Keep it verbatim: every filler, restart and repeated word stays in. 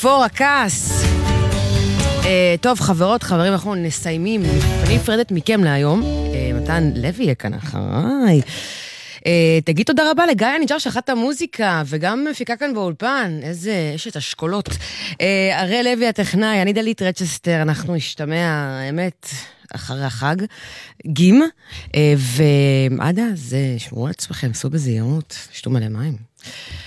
אפור הכעס. טוב, חברות, חברים, אנחנו נסיימים. אני נפרדת מכם להיום. מתן לוי יהיה כאן אחריי. תגיד תודה רבה לגיא הנג'ר שאחת המוזיקה, וגם מפיקה כאן באולפן. איזה אשת אשכולות. הרי לוי הטכנאי, אני דלית רצ'סטר, אנחנו נשתמע, האמת, אחרי החג, גים, ועד אז, שמרו על עצמכם, סעו בזהירות, שתו מלא מים.